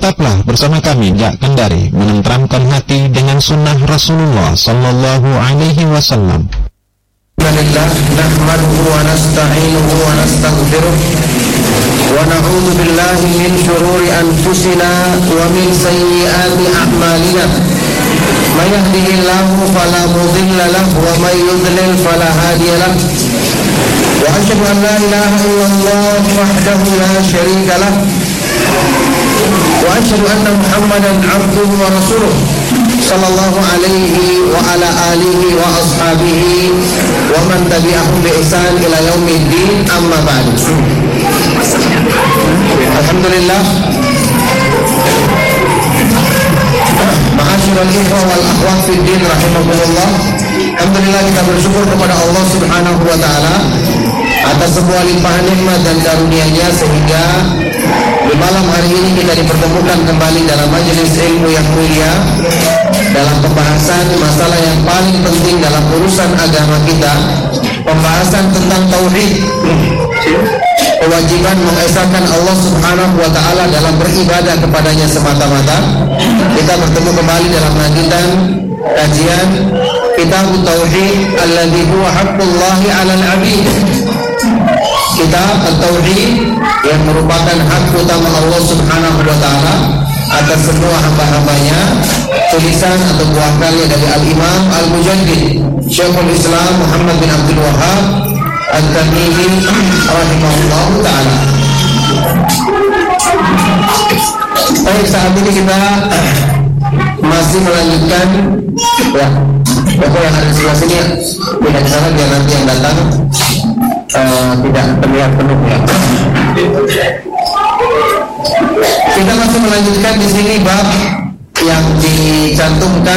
Tetaplah bersama kami Jak Kendari, menenteramkan hati dengan sunnah Rasulullah Sallallahu Alaihi Wasallam. Alhamdulillah, nahmaduhu wa nasta'inuhu wa nastaghfiruh wa na'udzu billahi min shururi anfusina wa min sayyiati a'malina. May yahdihillahu fala mudilla lahu wa may yudlil fala hadiya lahu. Wa asyhadu an la ilaha illallah wahdahu la syarika lahu. Wa asyhadu anna Muhammadan 'abduhu wa rasuluh sallallahu alaihi wa ala alihi wa ashabihi wa man tabi'ahum bi ihsan ila yaumiddin, amma ba'du. Alhamdulillah, ma'asyiral ikhwah wal akhwat fid din rahimakumullah. Alhamdulillah, kita bersyukur kepada Allah Subhanahu wa taala atas sebuah limpahan nikmat dan karunia-Nya sehingga di malam hari ini kita dipertemukan kembali dalam majelis ilmu yang mulia, dalam pembahasan masalah yang paling penting dalam urusan agama kita, pembahasan tentang tauhid, kewajiban mengesahkan Allah Subhanahu wa taala dalam beribadah kepadanya semata-mata. Kita bertemu kembali dalam lanjutan kajian Kitab Tauhid alladzi huwa haqqullahi 'alal 'abid. Kitab At-Tauhid yang merupakan hak utama Allah Subhanahu wa taala atas semua hamba-hambanya, tulisan atau buah karya dari Al-Imam Al-Mujaddid Syekhul Islam Muhammad bin Abdul Wahhab At-Tamimi rahimahullah taala. Baik, saat ini kita masih melanjutkan ya. Bapak yang ada di sebelah sini tidak di sana, biar nanti yang datang tidak terlihat penuh ya. Kita masih melanjutkan di sini bab yang dicantumkan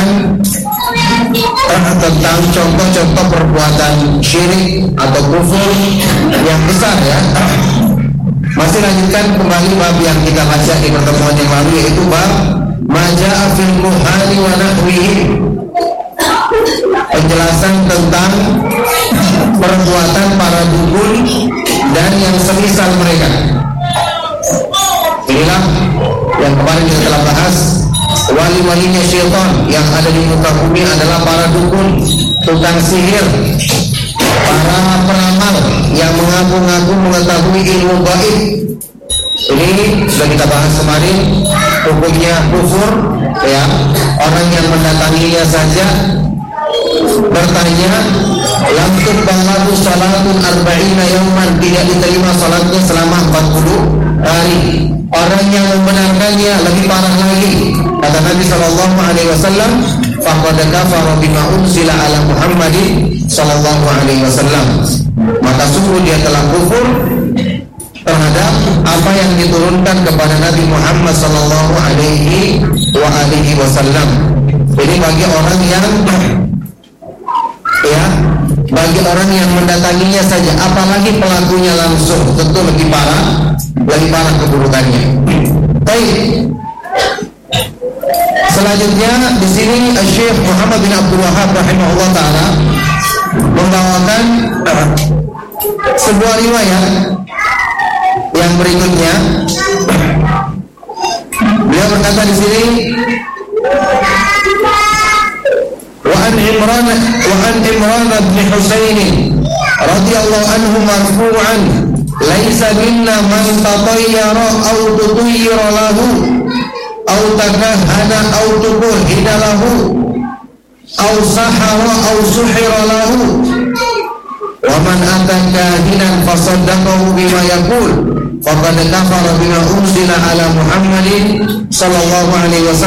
tentang contoh-contoh perbuatan syirik atau kufur yang besar ya. Masih lanjutkan kembali bab yang kita baca di pertemuan yang lalu, yaitu bab Maja'a fil muhali wa nahwihi. Penjelasan tentang perbuatan para dukun dan yang semisal mereka. Inilah yang kemarin kita telah bahas. Wali-walinya syaitan yang ada di muka bumi adalah para dukun, tukang sihir, para peramal yang mengaku-ngaku mengetahui ilmu gaib. Ini sudah kita bahas kemarin, hukumnya kufur ya. Orang yang mendatanginya saja bertanya, lam tuqbal lahu salatun arba'ina yawman, tidak diterima salatnya selama 40 hari. Orang yang membenarkannya lebih parah lagi. Kata Nabi sallallahu alaihi wasallam, faqad kafara bima unzila ala Muhammadin sallallahu alaihi wasallam. Maka sungguh dia telah kufur terhadap apa yang diturunkan kepada Nabi Muhammad sallallahu alaihi wasallam. Ini bagi orang yang ya, bagi orang yang mendatanginya saja, apalagi pelakunya langsung, tentu lebih parah keburukannya. Baik. Selanjutnya di sini Syekh Muhammad bin Abdul Wahhab rahimahullah taala membawakan sebuah riwayat yang berikutnya. Beliau berkata di sini, وعن عمران بن حسين رضي الله عنه مرفوعا ليس منا من تطير أو تطير له أو تكهن أو تكهن له أو سحر أو سحر له ومن أتى كاهنا فصدقه بما يقول فقد كفر بما أنزل على محمد صلى الله عليه وسلم